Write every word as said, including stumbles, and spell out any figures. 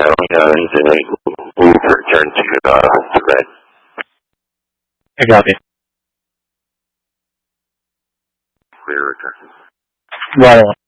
showing uh, engine eight. We'll return to, uh, to red. I got it. Clear return. Right on.